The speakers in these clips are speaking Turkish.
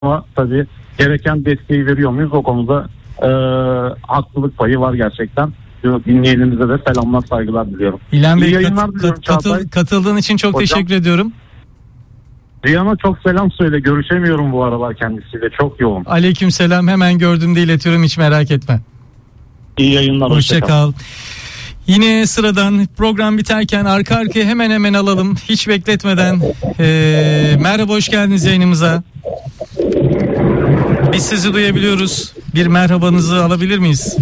ama tabii gereken desteği veriyor muyuz? O konuda haklılık payı var gerçekten. Dinleyenimize de selamlar, saygılar diliyorum. İlhan Bey, İyi yayınlar diliyorum Çağatay. katıldığın için çok Hocam, teşekkür ediyorum. Riyan'a çok selam söyle. Görüşemiyorum bu aralar kendisiyle. Çok yoğun. Aleykümselam, hemen gördüğümde iletiyorum, hiç merak etme. İyi yayınlar. Hoşça kal. Yine sıradan program biterken arka arkaya hemen alalım. Hiç bekletmeden. Merhaba, hoş geldiniz yayınımıza. Biz sizi duyabiliyoruz. Bir merhabanızı alabilir miyiz?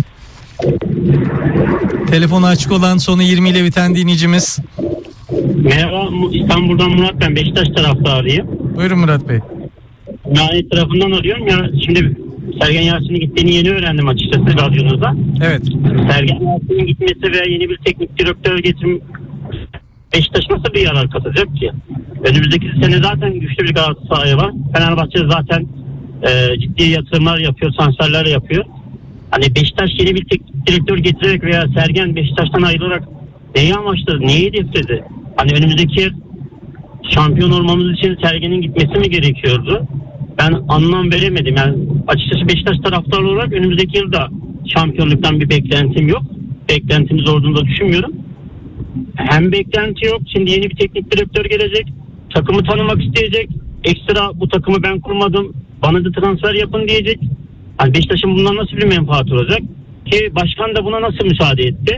Telefonu açık olan, sonu 20 ile biten dinleyicimiz. Merhaba, İstanbul'dan Murat, ben Beşiktaş taraftarıyım. Buyurun Murat Bey. Yani tarafından arıyorum ya, şimdi Sergen Yalçın'ın gittiğini yeni öğrendim açıkçası radyonuzda. Evet. Sergen Yalçın'ın gitmesi veya yeni bir teknik direktör getirim Beşiktaş nasıl bir yarar katacak ki? Önümüzdeki sene zaten güçlü bir Galatasaray var. Fenerbahçe zaten ciddi yatırımlar yapıyor, transferler yapıyor. Hani Beşiktaş yeni bir teknik direktör getirerek veya Sergen Beşiktaş'tan ayrılarak neyi amaçladı, neyi hedefledi? Hani önümüzdeki şampiyon olmamız için Sergen'in gitmesi mi gerekiyordu? Ben anlam veremedim. Yani açıkçası Beşiktaş taraftarı olarak önümüzdeki yılda şampiyonluktan bir beklentim yok. Beklentimiz olduğunu da düşünmüyorum. Hem beklenti yok. Şimdi yeni bir teknik direktör gelecek. Takımı tanımak isteyecek. Ekstra bu takımı ben kurmadım, bana da transfer yapın diyecek. Hani Beşiktaş'ın bundan nasıl bir menfaat olacak? Ki başkan da buna nasıl müsaade etti?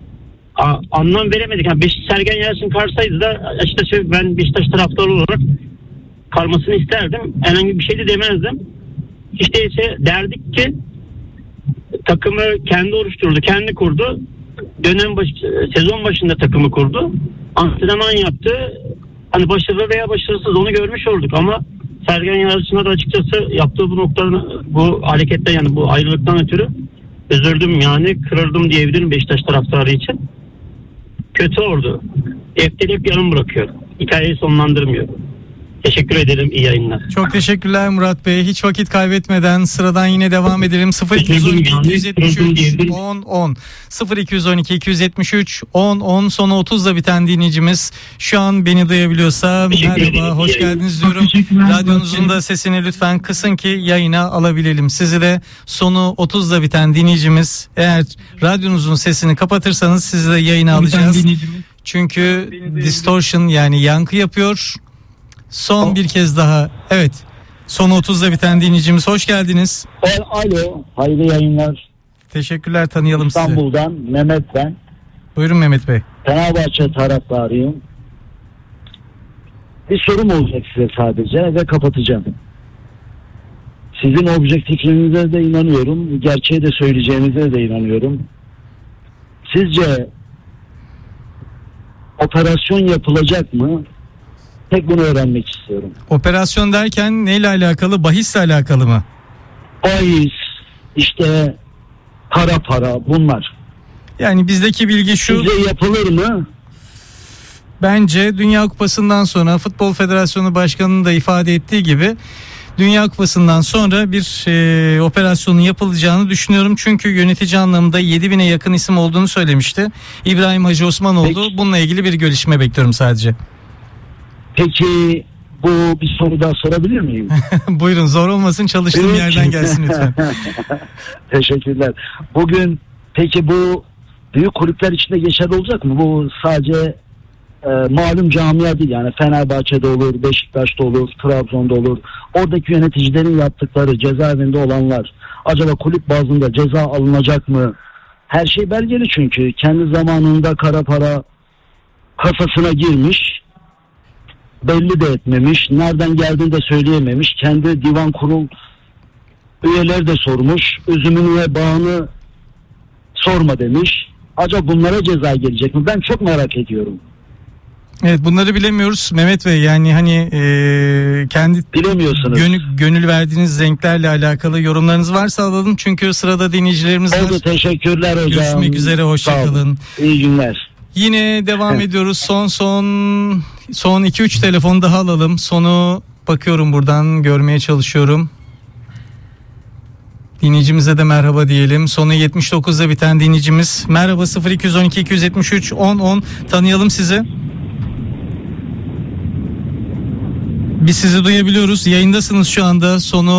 Anlam veremedik. Yani Sergen Yalçın kalsaydı da açıkçası ben Beşiktaş taraftarı olarak kalmasını isterdim. Herhangi bir şey de demezdim. İşte ise derdik ki takımı kendi oluşturdu, kendi kurdu. Sezon başında takımı kurdu. Antrenman yaptı. Hani başarılı veya başarısız onu görmüş olduk ama Sergen Yalçın'a da açıkçası yaptığı bu hareketten, yani bu ayrılıktan ötürü üzüldüm, yani kırıldım diyebilirim Beşiktaş taraftarı için. Kötü oldu. Defteri hep yarım bırakıyor. Hikayeyi sonlandırmıyor. Teşekkür ederim. İyi yayınlar. Çok teşekkürler Murat Bey. Hiç vakit kaybetmeden sıradan yine devam edelim. 0212 273 10 10 0212 273 10 10 sonu 30'da biten dinleyicimiz şu an beni duyabiliyorsa merhaba, hoş geldiniz diyorum. Radyonuzun da sesini lütfen kısın ki yayına alabilelim. Sizi de sonu 30'da biten dinleyicimiz, eğer radyonuzun sesini kapatırsanız sizi de yayına alacağız. Çünkü distortion, yani yankı yapıyor. Son bir kez daha. Evet. Son 30'da biten dinleyicimiz, hoş geldiniz. Alo. Hayırlı yayınlar. Teşekkürler, tanıyalım sizi. İstanbul'dan Mehmet ben. Buyurun Mehmet Bey. Fenerbahçe taraftarıyım. Bir sorum olacak size sadece ve kapatacağım. Sizin objektifliğinize de inanıyorum. Gerçeği de söyleyeceğinize de inanıyorum. Sizce operasyon yapılacak mı? Tek bunu öğrenmek istiyorum. Operasyon derken neyle alakalı? Bahisle alakalı mı? Bahis, işte kara para, bunlar. Yani bizdeki bilgi şu. Sizce yapılır mı? Bence Dünya Kupası'ndan sonra Futbol Federasyonu Başkanı'nın da ifade ettiği gibi Dünya Kupası'ndan sonra bir operasyonun yapılacağını düşünüyorum. Çünkü yönetici anlamında 7.000'e yakın isim olduğunu söylemişti İbrahim Hacı Osmanoğlu. Peki. Bununla ilgili bir gelişme bekliyorum sadece. Peki bu bir soru daha sorabilir miyim? Buyurun, zor olmasın, çalıştığım yerden gelsin lütfen. Teşekkürler. Bugün peki bu büyük kulüpler içinde geçerli olacak mı? Bu sadece malum camia değil, yani Fenerbahçe'de olur, Beşiktaş'ta olur, Trabzon'da olur. Oradaki yöneticilerin yaptıkları, cezaevinde olanlar acaba kulüp bazında ceza alınacak mı? Her şey belgeli çünkü. Kendi zamanında kara para kasasına girmiş, belli de etmemiş, nereden geldiğini de söyleyememiş. Kendi divan kurul üyeleri de sormuş, üzümünü ve bağını sorma demiş. Acaba bunlara ceza gelecek mi? Ben çok merak ediyorum. Evet, bunları bilemiyoruz Mehmet Bey, yani hani kendi bilemiyorsunuz. Gönül verdiğiniz renklerle alakalı yorumlarınız varsa alalım, çünkü sırada dinleyicilerimiz var. Oldu, teşekkürler hocam. Görüşmek üzere, hoşçakalın. İyi günler. Yine devam ediyoruz. Son 2-3 telefon daha alalım. Sonu bakıyorum, buradan görmeye çalışıyorum. Dinleyicimize de merhaba diyelim. Sonu 79'da biten dinleyicimiz. Merhaba, 0212 273 10 10. Tanıyalım sizi. Biz sizi duyabiliyoruz. Yayındasınız şu anda. Sonu